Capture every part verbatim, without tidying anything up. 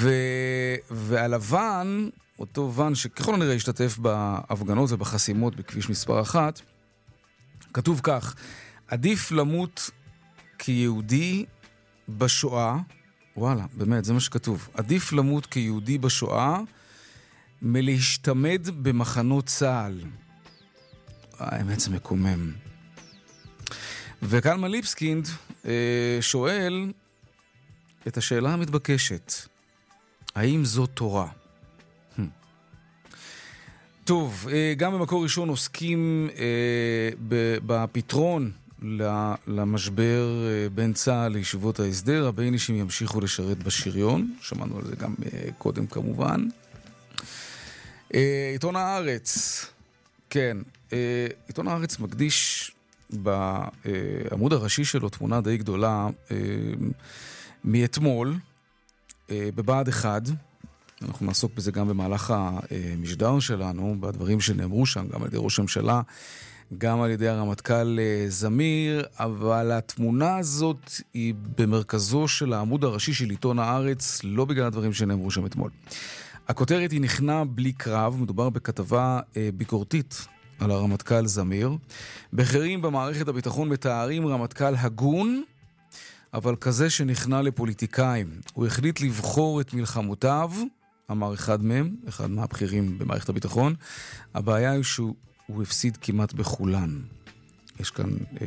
ו... והלבן, אותו ון שככל הנראה השתתף בהפגנות ובחסימות בכביש מספר אחת, כתוב כך: עדיף למות כיהודי בשואה, וואלה, באמת, זה מה שכתוב. עדיף למות כיהודי בשואה מלהשתמד במחנות צה"ל. האמת זה מקומם. וקלמן ליבסקינד אה, שואל את השאלה המתבקשת: האם זו תורה? Hmm. טוב, אה, גם במקור ראשון עוסקים אה, בפתרון למשבר בין צה"ל לישיבות ההסדר. הביינישים ימשיכו לשרת בשריון, שמענו על זה גם קודם כמובן. עיתון הארץ, כן, עיתון הארץ מקדיש בעמוד הראשי שלו תמונה די גדולה מאתמול, בבעד אחד. אנחנו נעסוק בזה גם במהלך המשדר שלנו, בדברים שנאמרו שם, גם על ידי ראש הממשלה, גם על ידי הרמטכ"ל זמיר, אבל התמונה הזאת היא במרכזו של העמוד הראשי של עיתון הארץ, לא בגלל הדברים שנאמרו שם אתמול. הכותרת היא נכנע בלי קרב, מדובר בכתבה ביקורתית על הרמטכ"ל זמיר. בכירים במערכת הביטחון מתארים רמטכ"ל הגון, אבל כזה שנכנע לפוליטיקאים. הוא החליט לבחור את מלחמותיו, אמר אחד מהם, אחד מהבכירים במערכת הביטחון. הבעיה היא שהוא הוא הפסיד כמעט בכולן. יש כאן אה,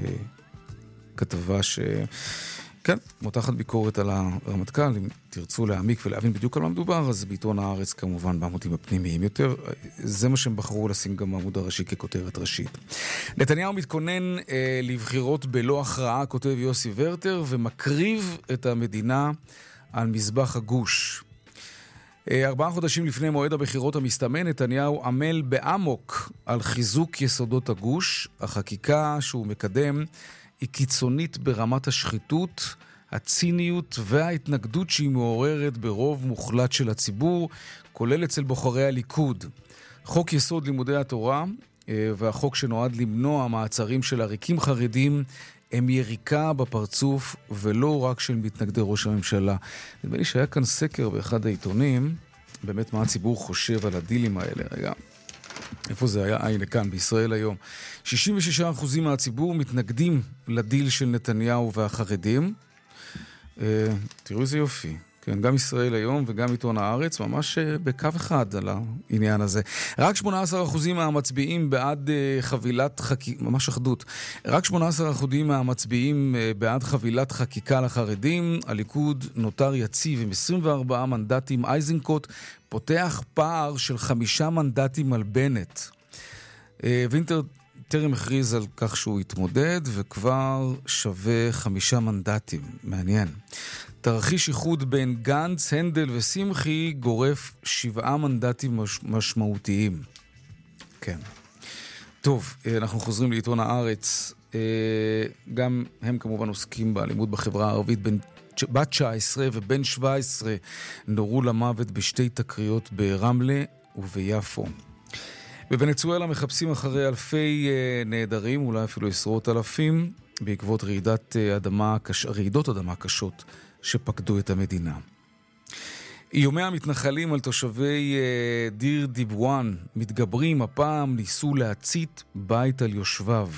כתבה ש... כן, מותחת ביקורת על הרמטכ"ל. אם תרצו להעמיק ולהבין בדיוק על מה מדובר, אז בעיתון הארץ כמובן בעמודים הפנימיים יותר. זה מה שהם בחרו לשים גם בעמוד הראשי ככותרת ראשית. נתניהו מתכונן אה, לבחירות בלא הכרעה, כותב יוסי ורטר, ומקריב את המדינה על מזבח הגוש. ארבעה חודשים לפני מועד הבחירות המסתמן, נתניהו עמל באמוק על חיזוק יסודות הגוש. החקיקה שהוא מקדם היא קיצונית ברמת השחיתות, הציניות וההתנגדות שהיא מעוררת ברוב מוחלט של הציבור, כולל אצל בוחרי הליכוד. חוק יסוד לימודי התורה והחוק שנועד למנוע מעצרים של עריקים חרדים הם יריקה בפרצוף ולא רק של מתנגדי ראש הממשלה. נדמה לי שהיה כאן סקר באחד העיתונים, באמת מה הציבור חושב על הדילים האלה. רגע, איפה זה היה? הנה כאן, בישראל היום. שישים ושישה אחוז מהציבור מתנגדים לדיל של נתניהו והחרדים. אה, תראו איזה יופי. כן, גם ישראל היום וגם עיתון הארץ, ממש בקו אחד על העניין הזה. רק שמונה עשר אחוז מהמצביעים בעד חבילת חקיקה, ממש אחדות, רק שמונה עשר אחוז מהמצביעים בעד חבילת חקיקה לחרדים. הליכוד נותר יציב עם עשרים וארבעה מנדטים. אייזנקוט פותח פער של חמישה מנדטים על בנט. וינטר טרם הכריז על כך שהוא התמודד, וכבר שווה חמישה מנדטים. מעניין. תרחיש איחוד בין גנץ, הנדל ושמחי גורף שבעה מנדטים מש... משמעותיים. כן. טוב, אנחנו חוזרים לעיתון הארץ. גם הם כמובן עוסקים באלימות בחברה הערבית. בין בת תשע עשרה ובן שבע עשרה נורו למוות בשתי תקריות ברמלה וביפו. בוונצואלה מחפשים אחרי אלפי נעדרים, אולי אפילו עשרות אלפים, בעקבות רעידת אדמה, רעידות אדמה קשות שפקדו את המדינה. איומי המתנחלים על תושבי דיר דיבואן מתגברים, הפעם ניסו להצית בית על יושביו.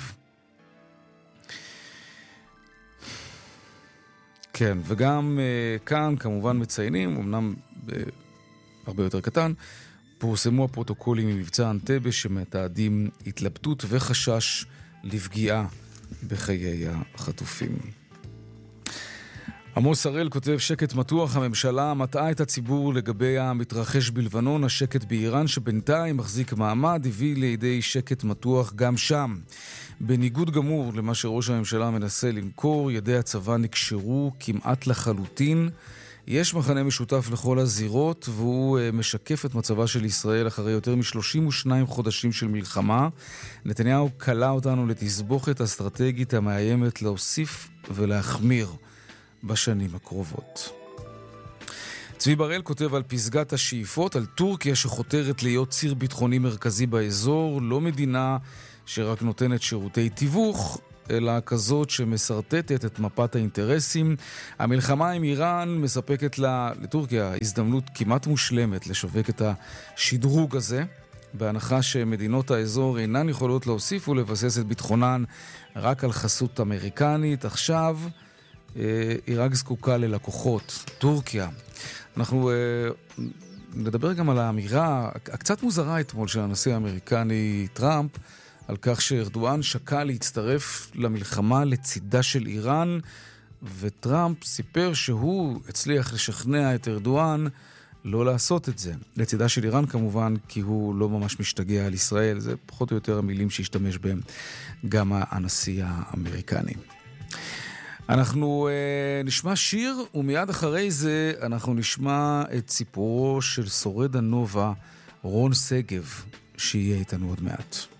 כן, וגם כאן כמובן מציינים, אמנם הרבה יותר קטן, פורסמו הפרוטוקולים ממבצע אנטבה שמתעדים התלבטות וחשש לפגיעה בחיי החטופים. עמוס הראל כותב: שקט מתוח, הממשלה מטעה את הציבור לגבי המתרחש בלבנון. השקט באיראן שבינתיים מחזיק מעמד הביא לידי שקט מתוח גם שם. בניגוד גמור למה שראש הממשלה מנסה למכור, ידי הצבא נקשרו כמעט לחלוטין. יש מחנה משותף לכל הזירות, והוא משקף את מצבה של ישראל אחרי יותר מ-שלושים ושניים חודשים של מלחמה. נתניהו קלה אותנו לתסבוכת אסטרטגית המאיימת להוסיף ולהחמיר בשנים הקרובות. צבי בראל כותב על פסגת השאיפות, על טורקיה שחותרת להיות ציר ביטחוני מרכזי באזור, לא מדינה שרק נותנת שירותי תיווך, אלא כזאת שמסרטטת את מפת האינטרסים. המלחמה עם איראן מספקת לה, לטורקיה, הזדמנות כמעט מושלמת לשווק את השדרוג הזה, בהנחה שמדינות האזור אינן יכולות להוסיף ולבסס את ביטחונן רק על חסות אמריקנית. עכשיו היא רק זקוקה ללקוחות, טורקיה. אנחנו נדבר גם על האמירה הקצת מוזרה אתמול של הנשיא האמריקני טראמפ, על כך שארדואן שקל להצטרף למלחמה לצידה של איראן, וטראמפ סיפר שהוא הצליח לשכנע את ארדואן לא לעשות את זה. לצידה של איראן כמובן, כי הוא לא ממש משתגע על ישראל. זה פחות או יותר המילים שהשתמש בהם גם הנשיא האמריקני. אנחנו uh, נשמע שיר, ומיד אחרי זה אנחנו נשמע את סיפורו של שורד הנובה רון סגב, שיהיה איתנו עוד מעט.